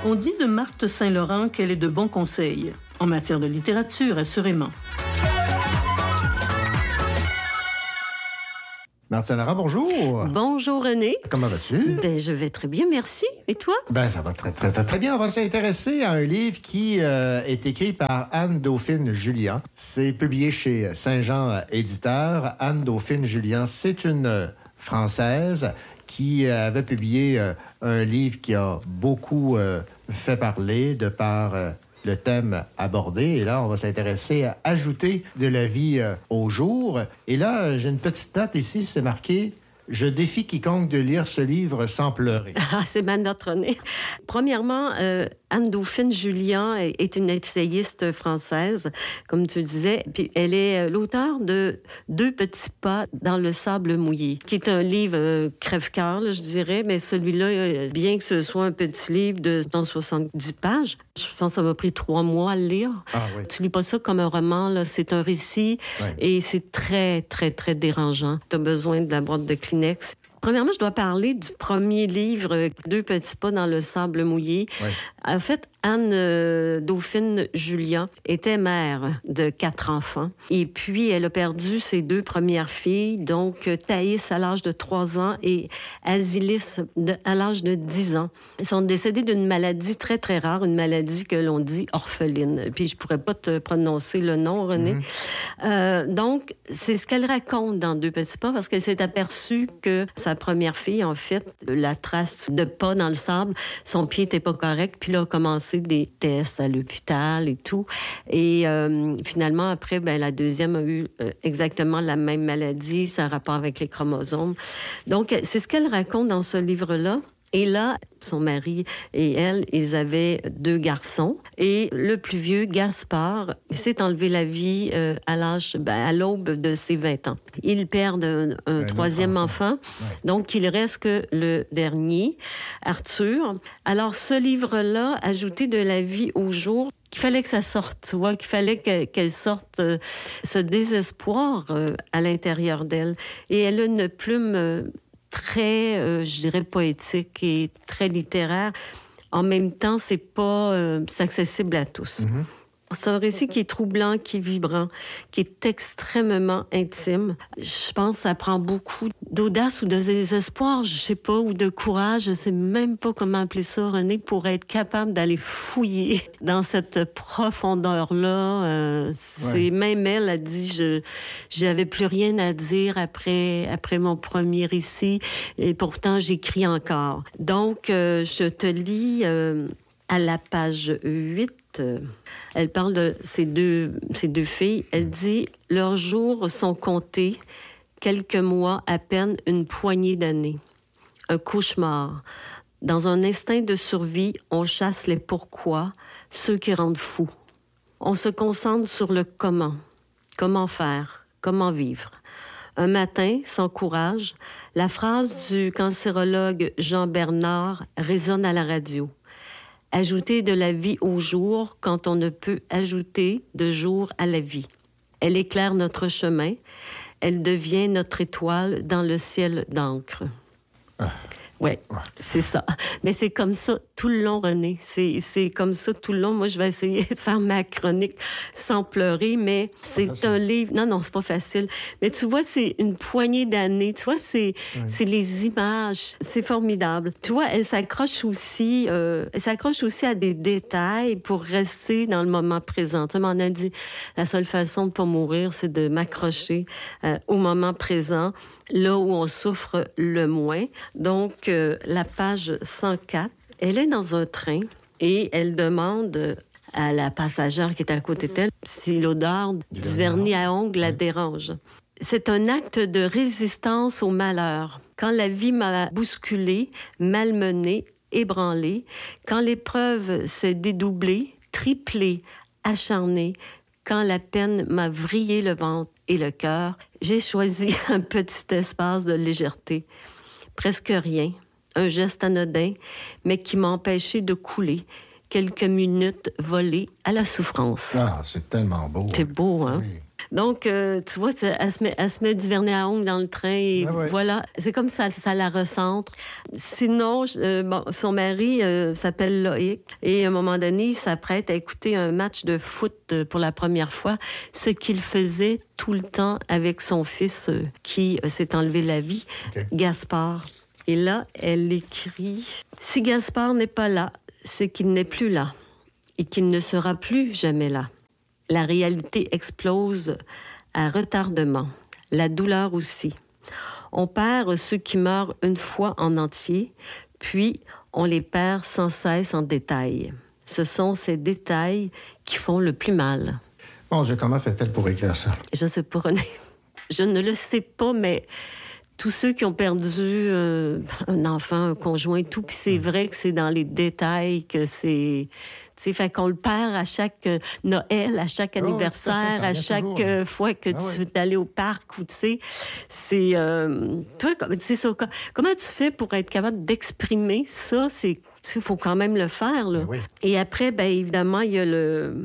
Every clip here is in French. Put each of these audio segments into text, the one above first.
On dit de Marthe Saint-Laurent qu'elle est de bons conseils. En matière de littérature, assurément. Marthe Saint-Laurent, bonjour. Bonjour René. Comment vas-tu? Ben, je vais très bien, merci. Et toi? Ben, ça va très bien. On va s'intéresser à un livre qui est écrit par Anne-Dauphine-Julien. C'est publié chez Saint-Jean Éditeur. Anne-Dauphine-Julien, c'est une Française qui avait publié un livre qui a beaucoup fait parler de par le thème abordé. Et là, on va s'intéresser à ajouter de la vie au jour. Et là, j'ai une petite note ici, c'est marqué « Je défie quiconque de lire ce livre sans pleurer ». Ah, c'est ma note, René. Premièrement, Anne-Dauphine-Julien est une essayiste française, comme tu disais. Puis elle est l'auteure de Deux petits pas dans le sable mouillé, qui est un livre crève-cœur, là, je dirais. Mais celui-là, bien que ce soit un petit livre de 170 pages, je pense que ça m'a pris 3 mois à le lire. Ah, oui. Tu lis pas ça comme un roman, là. C'est un récit et c'est très, très, très dérangeant. Tu as besoin de la boîte de Kleenex. Premièrement, je dois parler du premier livre, Deux petits pas dans le sable mouillé. Oui. En fait, Anne-Dauphine-Julien était mère de 4 enfants. Et puis, elle a perdu ses 2 premières filles, donc Thaïs à l'âge de 3 ans et Asilis à l'âge de 10 ans. Ils sont décédés d'une maladie très, très rare, une maladie que l'on dit orpheline. Puis, je pourrais pas te prononcer le nom, René. Donc, c'est ce qu'elle raconte dans Deux petits pas, parce qu'elle s'est aperçue que sa première fille, en fait, la trace de pas dans le sable, son pied était pas correct, puis là, a commencé des tests à l'hôpital et tout. Et finalement, après, ben, la deuxième a eu exactement la même maladie, ça a rapport avec les chromosomes. Donc, c'est ce qu'elle raconte dans ce livre-là. Et là, son mari et elle, ils avaient 2 garçons. Et le plus vieux, Gaspard, s'est enlevé la vie à l'aube de ses 20 ans. Ils perdent un troisième enfant. Ouais. Donc, il reste que le dernier, Arthur. Alors, ce livre-là, ajouté de la vie au jour, qu'il fallait que ça sorte, tu vois, qu'il fallait qu'elle sorte ce désespoir à l'intérieur d'elle. Et elle a une plume très, je dirais, poétique et très littéraire. En même temps, c'est accessible à tous. Mm-hmm. C'est un récit qui est troublant, qui est vibrant, qui est extrêmement intime. Je pense que ça prend beaucoup d'audace ou de désespoir, je sais pas, ou de courage, je sais même pas comment appeler ça, René, pour être capable d'aller fouiller dans cette profondeur-là. Même elle a dit, j'avais plus rien à dire après mon premier récit, et pourtant j'écris encore. Donc, je te lis à la page 8. Elle parle de ces deux filles. Elle dit « Leurs jours sont comptés, quelques mois, à peine une poignée d'années. Un cauchemar. Dans un instinct de survie, on chasse les pourquoi, ceux qui rendent fous. On se concentre sur le comment. Comment faire? Comment vivre? Un matin, sans courage, la phrase du cancérologue Jean Bernard résonne à la radio. Ajouter de la vie au jour quand on ne peut ajouter de jour à la vie. Elle éclaire notre chemin. Elle devient notre étoile dans le ciel d'encre. Oui, c'est ça. Mais c'est comme ça tout le long, René. C'est comme ça tout le long. Moi, je vais essayer de faire ma chronique sans pleurer, mais c'est un livre... Non, c'est pas facile. Mais tu vois, c'est une poignée d'années. Tu vois, c'est les images. C'est formidable. Tu vois, elle s'accroche aussi à des détails pour rester dans le moment présent. Tu m'en as dit, la seule façon de pas mourir, c'est de m'accrocher au moment présent, là où on souffre le moins. Donc, la page 104, elle est dans un train et elle demande à la passagère qui est à côté d'elle si l'odeur du vernis à ongles la dérange. C'est un acte de résistance au malheur. Quand la vie m'a bousculée, malmenée, ébranlée, quand l'épreuve s'est dédoublée, triplée, acharnée, quand la peine m'a vrillé le ventre et le cœur, j'ai choisi un petit espace de légèreté. Presque rien, un geste anodin, mais qui m'a empêché de couler. Quelques minutes volées à la souffrance. Ah, c'est tellement beau. C'est beau, hein? Oui. Donc, tu vois, elle se met du vernis à ongles dans le train et voilà. C'est comme ça la recentre. Sinon, son mari s'appelle Loïc et à un moment donné, il s'apprête à écouter un match de foot pour la première fois, ce qu'il faisait tout le temps avec son fils qui s'est enlevé la vie, Gaspard. Et là, elle écrit « Si Gaspard n'est pas là, c'est qu'il n'est plus là et qu'il ne sera plus jamais là. La réalité explose à retardement, la douleur aussi. On perd ceux qui meurent une fois en entier, puis on les perd sans cesse en détail. Ce sont ces détails qui font le plus mal. » Mon Dieu, comment fait-elle pour écrire ça? Je sais pas, René. Je ne le sais pas, mais tous ceux qui ont perdu un enfant, un conjoint et tout, puis c'est vrai que c'est dans les détails que c'est... Fait qu'on le perd à chaque Noël, à chaque anniversaire, à chaque fois que tu veux aller au parc ou tu sais, c'est... toi, c'est ça. Comment tu fais pour être capable d'exprimer ça? Il faut quand même le faire, là. Oui. Et après, bien évidemment, il y a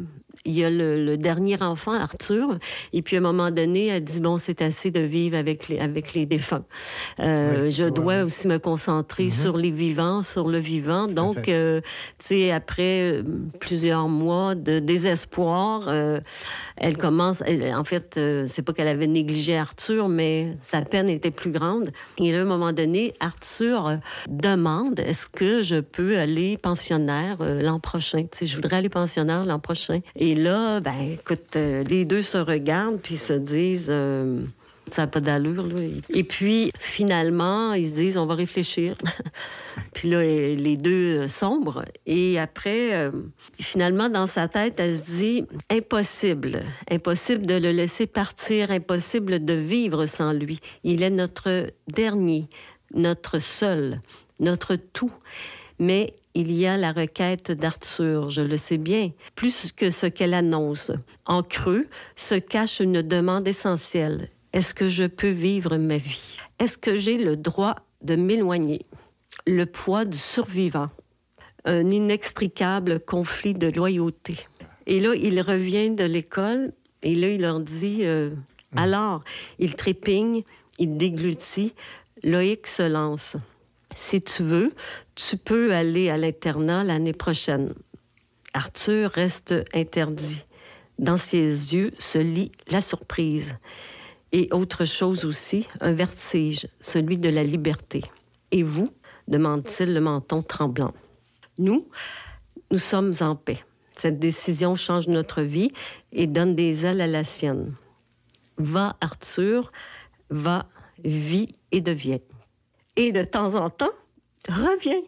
le dernier enfant, Arthur. Et puis, à un moment donné, elle dit, bon, c'est assez de vivre avec les défunts. Je dois aussi me concentrer sur les vivants, sur le vivant. Donc, tu sais, après plusieurs mois de désespoir, elle commence... en fait, c'est pas qu'elle avait négligé Arthur, mais sa peine était plus grande. Et là, à un moment donné, Arthur demande, est-ce que je peux aller pensionnaire l'an prochain? Tu sais, je voudrais aller pensionnaire l'an prochain. Et là, ben, écoute, les deux se regardent puis se disent... ça n'a pas d'allure, là. Et puis, finalement, ils se disent, on va réfléchir. Puis là, les deux sombrent. Et après, finalement, dans sa tête, elle se dit, impossible. Impossible de le laisser partir, impossible de vivre sans lui. Il est notre dernier, notre seul, notre tout. Mais il y a la requête d'Arthur, je le sais bien, plus que ce qu'elle annonce. En creux se cache une demande essentielle. Est-ce que je peux vivre ma vie? Est-ce que j'ai le droit de m'éloigner? Le poids du survivant. Un inextricable conflit de loyauté. Et là, il revient de l'école et là, il leur dit... Alors, il trépigne, il déglutit. Loïc se lance. Si tu veux, tu peux aller à l'internat l'année prochaine. Arthur reste interdit. Dans ses yeux se lit la surprise. Et autre chose aussi, un vertige, celui de la liberté. Et vous, demande-t-il le menton tremblant. Nous sommes en paix. Cette décision change notre vie et donne des ailes à la sienne. Va, Arthur, va, vis et deviens. Et de temps en temps, reviens.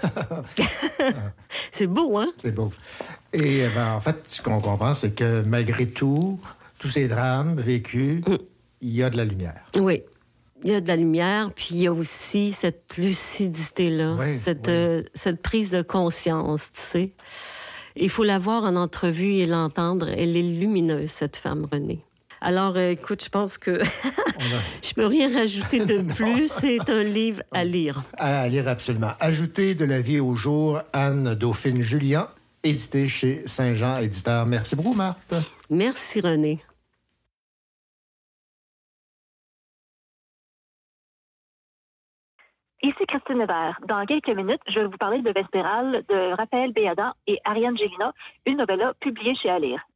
C'est beau, hein? C'est beau. Et en fait, ce qu'on comprend, c'est que malgré tout, tous ces drames vécus, il y a de la lumière. Oui. Il y a de la lumière, puis il y a aussi cette lucidité-là, cette prise de conscience, tu sais. Il faut la voir en entrevue et l'entendre. Elle est lumineuse, cette femme, Renée. Alors, écoute, je pense que je peux rien rajouter de plus. C'est un livre à lire. À lire, absolument. Ajouter de la vie au jour, Anne Dauphine-Julien, édité chez Saint-Jean Éditeur. Merci beaucoup, Marthe. Merci, René. Ici Christine Hébert. Dans quelques minutes, je vais vous parler de Vespéral de Raphaël Béadan et Ariane Gélina, une novella publiée chez Alire.